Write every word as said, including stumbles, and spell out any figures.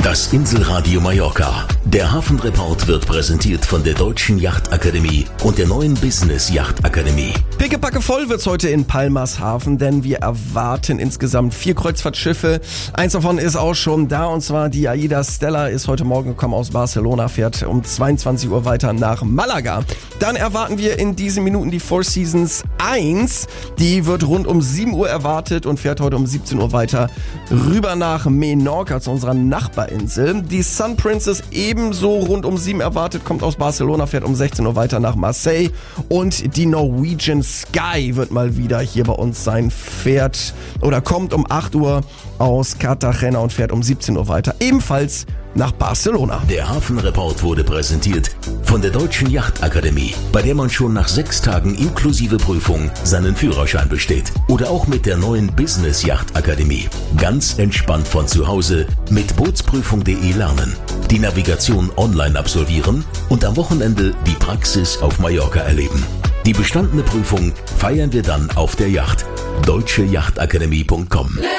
Das Inselradio Mallorca. Der Hafenreport wird präsentiert von der Deutschen Yachtakademie und der neuen Business Yachtakademie. Pickepacke voll wird's heute in Palmas Hafen, denn wir erwarten insgesamt vier Kreuzfahrtschiffe. Eins davon ist auch schon da, und zwar die AIDA Stella ist heute Morgen gekommen aus Barcelona, fährt um zweiundzwanzig Uhr weiter nach Malaga. Dann erwarten wir in diesen Minuten die Four Seasons eins. Die wird rund um sieben Uhr erwartet und fährt heute um siebzehn Uhr weiter rüber nach Menorca, zu unserer Nachbarinsel. Die Sun Princess ebenso rund um sieben erwartet, kommt aus Barcelona, fährt um sechzehn Uhr weiter nach Marseille. Und die Norwegian Sky wird mal wieder hier bei uns sein, fährt oder kommt um acht Uhr aus Cartagena und fährt um siebzehn Uhr weiter, ebenfalls nach Barcelona. Der Hafenreport wurde präsentiert von der Deutschen Yachtakademie, bei der man schon nach sechs Tagen inklusive Prüfung seinen Führerschein besteht. Oder auch mit der neuen Business Yachtakademie. Ganz entspannt von zu Hause mit bootsprüfung punkt de lernen, die Navigation online absolvieren und am Wochenende die Praxis auf Mallorca erleben. Die bestandene Prüfung feiern wir dann auf der Yacht. deutsche yachtakademie punkt com